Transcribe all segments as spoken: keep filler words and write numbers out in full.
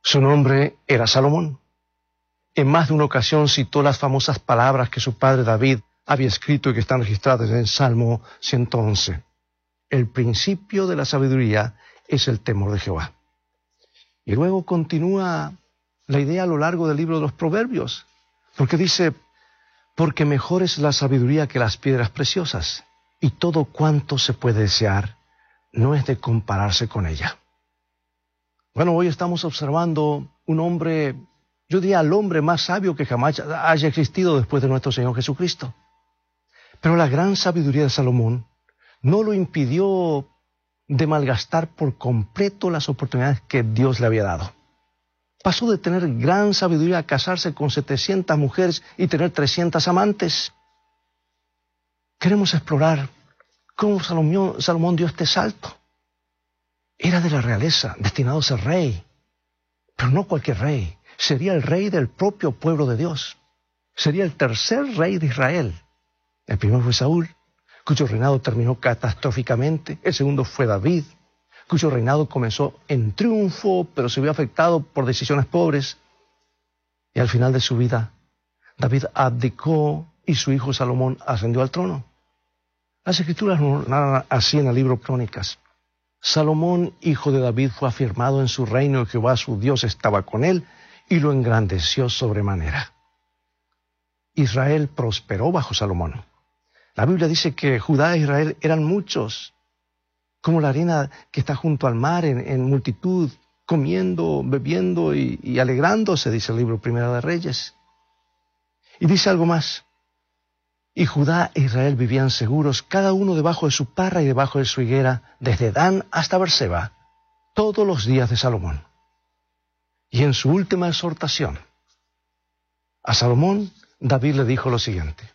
Su nombre era Salomón. En más de una ocasión citó las famosas palabras que su padre David había escrito y que están registradas en el Salmo ciento once. El principio de la sabiduría es el temor de Jehová. Y luego continúa la idea a lo largo del libro de los Proverbios, porque dice, porque mejor es la sabiduría que las piedras preciosas, y todo cuanto se puede desear no es de compararse con ella. Bueno, hoy estamos observando un hombre, yo diría el hombre más sabio que jamás haya existido después de nuestro Señor Jesucristo. Pero la gran sabiduría de Salomón no lo impidió de malgastar por completo las oportunidades que Dios le había dado. Pasó de tener gran sabiduría a casarse con setecientas mujeres y tener trescientas amantes. Queremos explorar cómo Salomón, Salomón dio este salto. Era de la realeza, destinado a ser rey, pero no cualquier rey. Sería el rey del propio pueblo de Dios. Sería el tercer rey de Israel. El primero fue Saúl, cuyo reinado terminó catastróficamente. El segundo fue David, cuyo reinado comenzó en triunfo, pero se vio afectado por decisiones pobres. Y al final de su vida, David abdicó y su hijo Salomón ascendió al trono. Las Escrituras nos narran así en el libro Crónicas. Salomón, hijo de David, fue afirmado en su reino y Jehová su Dios estaba con él y lo engrandeció sobremanera. Israel prosperó bajo Salomón. La Biblia dice que Judá e Israel eran muchos, como la arena que está junto al mar en, en multitud, comiendo, bebiendo y, y alegrándose, dice el libro Primera de Reyes. Y dice algo más. Y Judá e Israel vivían seguros, cada uno debajo de su parra y debajo de su higuera, desde Dan hasta Berseba, todos los días de Salomón. Y en su última exhortación, a Salomón, David le dijo lo siguiente.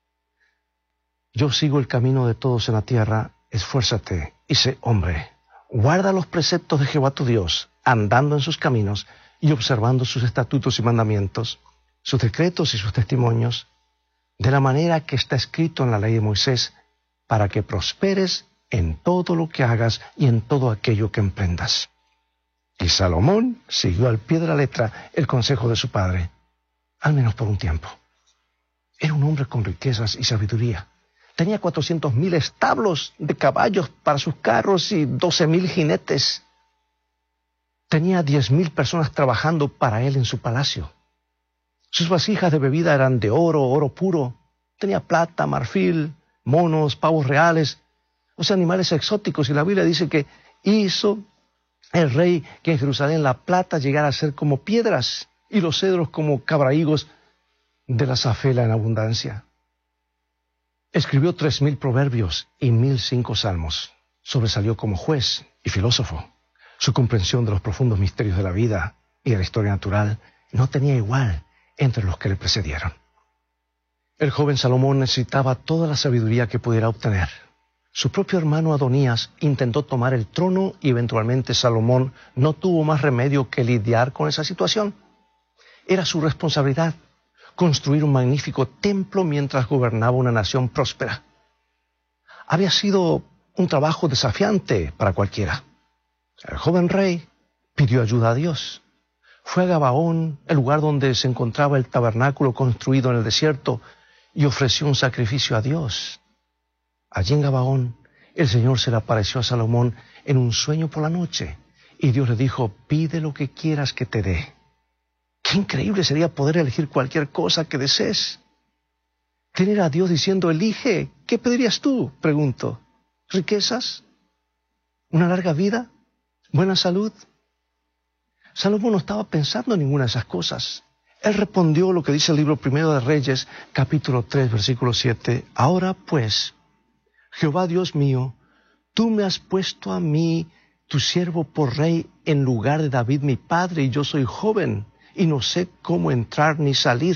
Yo sigo el camino de todos en la tierra, esfuérzate y sé hombre. Guarda los preceptos de Jehová tu Dios, andando en sus caminos y observando sus estatutos y mandamientos, sus decretos y sus testimonios, de la manera que está escrito en la ley de Moisés, para que prosperes en todo lo que hagas y en todo aquello que emprendas. Y Salomón siguió al pie de la letra el consejo de su padre, al menos por un tiempo. Era un hombre con riquezas y sabiduría. Tenía cuatrocientos mil establos de caballos para sus carros y doce mil jinetes. Tenía diez mil personas trabajando para él en su palacio. Sus vasijas de bebida eran de oro, oro puro. Tenía plata, marfil, monos, pavos reales, o sea, animales exóticos. Y la Biblia dice que hizo el rey que en Jerusalén la plata llegara a ser como piedras y los cedros como cabrahigos de la zafela en abundancia. Escribió tres mil proverbios y mil cinco salmos. Sobresalió como juez y filósofo. Su comprensión de los profundos misterios de la vida y de la historia natural no tenía igual entre los que le precedieron. El joven Salomón necesitaba toda la sabiduría que pudiera obtener. Su propio hermano Adonías intentó tomar el trono y eventualmente Salomón no tuvo más remedio que lidiar con esa situación. Era su responsabilidad construir un magnífico templo mientras gobernaba una nación próspera. Había sido un trabajo desafiante para cualquiera. El joven rey pidió ayuda a Dios. Fue a Gabaón, el lugar donde se encontraba el tabernáculo construido en el desierto, y ofreció un sacrificio a Dios. Allí en Gabaón, el Señor se le apareció a Salomón en un sueño por la noche, y Dios le dijo, pide lo que quieras que te dé. Qué increíble sería poder elegir cualquier cosa que desees. Tener a Dios diciendo, elige, ¿qué pedirías tú? Pregunto. ¿Riquezas? ¿Una larga vida? ¿Buena salud? Salomón no estaba pensando en ninguna de esas cosas. Él respondió lo que dice el libro Primero de Reyes, capítulo tres, versículo siete. Ahora pues, Jehová Dios mío, tú me has puesto a mí, tu siervo, por rey en lugar de David mi padre, y yo soy joven, y no sé cómo entrar ni salir